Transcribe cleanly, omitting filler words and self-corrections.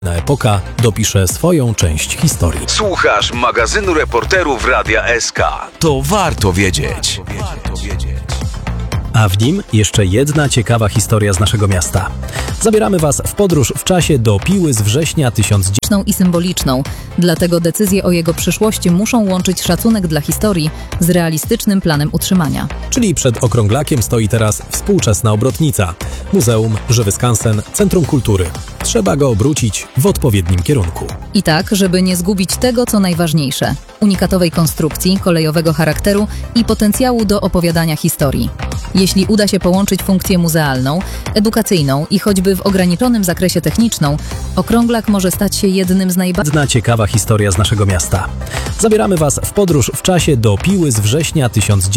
Epoka dopisze swoją część historii. Słuchasz magazynu reporterów Radia SK. To warto wiedzieć. A w nim jeszcze jedna ciekawa historia z naszego miasta. Zabieramy Was w podróż w czasie do Piły z września 1900 i symboliczną. Dlatego decyzje o jego przyszłości muszą łączyć szacunek dla historii z realistycznym planem utrzymania. Czyli przed okrąglakiem stoi teraz współczesna obrotnica. Muzeum, żywy skansen, centrum kultury. Trzeba go obrócić w odpowiednim kierunku. I tak, żeby nie zgubić tego, co najważniejsze. Unikatowej konstrukcji, kolejowego charakteru i potencjału do opowiadania historii. Jeśli uda się połączyć funkcję muzealną, edukacyjną i choćby w ograniczonym zakresie techniczną, okrąglak może stać się jednym z Jedna ciekawa historia z naszego miasta. Zabieramy Was w podróż w czasie do Piły z września 1900